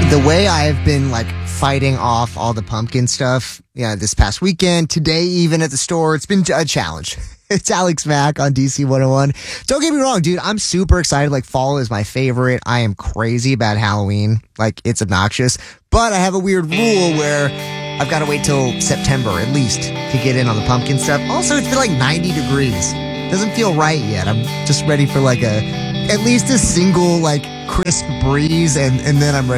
The way I've been like fighting off all the pumpkin stuff, this past weekend, today, even at the store, it's been a challenge. It's Alex Mack on DC 101. Don't get me wrong, dude. I'm super excited. Like, fall is my favorite. I am crazy about Halloween. Like, it's obnoxious. But I have a weird rule where I've got to wait till September at least to get in on the pumpkin stuff. Also, it's been like 90 degrees. Doesn't feel right yet. I'm just ready for like at least a single like crisp breeze, and then I'm ready